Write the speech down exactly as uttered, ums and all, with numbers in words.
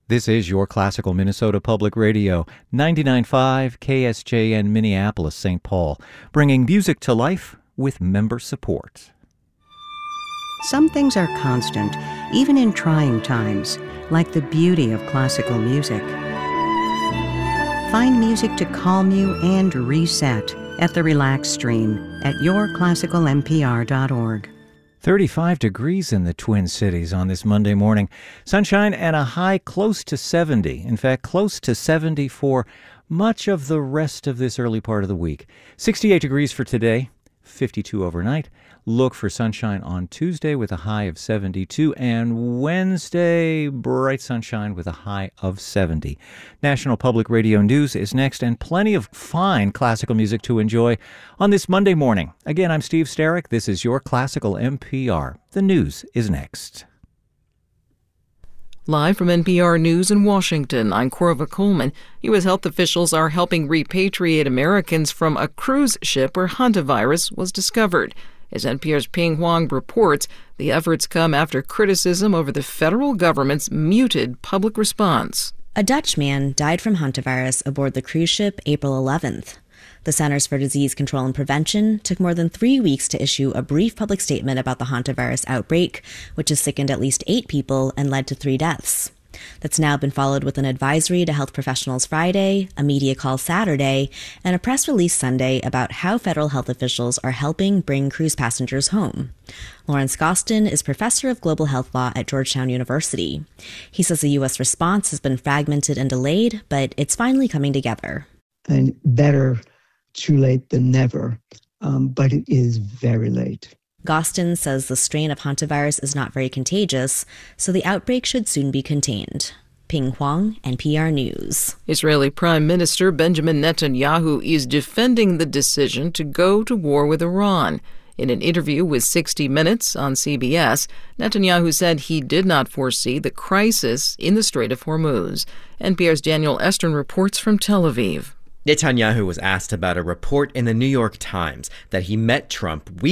This is your Classical Minnesota Public Radio, ninety-nine point five K S J N Minneapolis, Saint Paul, bringing music to life with member support. Some things are constant, even in trying times, like the beauty of classical music. Find music to calm you and reset at the Relax Stream at your classical m p r dot org. thirty-five degrees in the Twin Cities on this Monday morning. Sunshine and a high close to seventy. In fact, close to seventy for much of the rest of this early part of the week. sixty-eight degrees for today, fifty-two overnight. Look for sunshine on Tuesday with a high of seventy-two, and Wednesday, bright sunshine with a high of seventy. National Public Radio News is next, and plenty of fine classical music to enjoy on this Monday morning. Again, I'm Steve Starrick. This is your Classical M P R. The news is next. Live from N P R News in Washington, I'm Corva Coleman. U S health officials are helping repatriate Americans from a cruise ship where hantavirus was discovered. As N P R's Ping Huang reports, the efforts come after criticism over the federal government's muted public response. A Dutch man died from hantavirus aboard the cruise ship April eleventh. The Centers for Disease Control and Prevention took more than three weeks to issue a brief public statement about the hantavirus outbreak, which has sickened at least eight people and led to three deaths. That's now been followed with an advisory to health professionals Friday, a media call Saturday, and a press release Sunday about how federal health officials are helping bring cruise passengers home. Lawrence Gostin is professor of global health law at Georgetown University. He says the U S response has been fragmented and delayed, but it's finally coming together. And better too late than never, um, but it is very late. Gostin says the strain of hantavirus is not very contagious, so the outbreak should soon be contained. Ping Huang, N P R News. Israeli Prime Minister Benjamin Netanyahu is defending the decision to go to war with Iran. In an interview with sixty minutes on C B S, Netanyahu said he did not foresee the crisis in the Strait of Hormuz. N P R's Daniel Estern reports from Tel Aviv. Netanyahu was asked about a report in the New York Times that he met Trump weeks